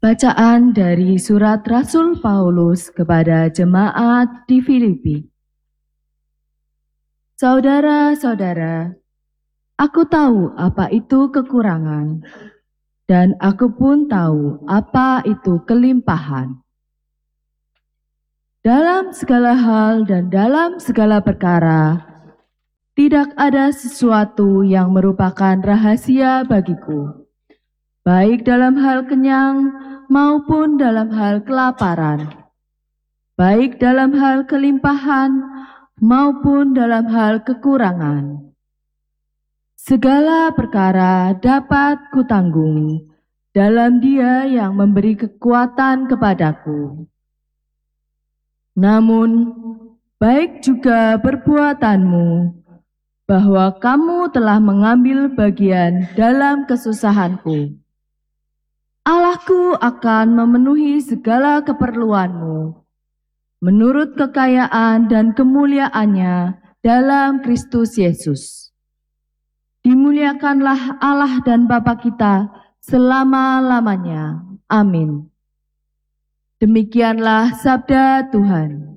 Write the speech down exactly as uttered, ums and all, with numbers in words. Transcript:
Bacaan dari surat Rasul Paulus kepada jemaat di Filipi. Saudara-saudara, aku tahu apa itu kekurangan, dan aku pun tahu apa itu kelimpahan. Dalam segala hal dan dalam segala perkara, tidak ada sesuatu yang merupakan rahasia bagiku, baik dalam hal kenyang maupun dalam hal kelaparan, baik dalam hal kelimpahan maupun dalam hal kekurangan. Segala perkara dapat kutanggung dalam Dia yang memberi kekuatan kepadaku. Namun, baik juga perbuatanmu, bahwa kamu telah mengambil bagian dalam kesusahanku. Allahku akan memenuhi segala keperluanmu, menurut kekayaan dan kemuliaannya dalam Kristus Yesus. Dimuliakanlah Allah dan Bapa kita selama-lamanya. Amin. Demikianlah sabda Tuhan.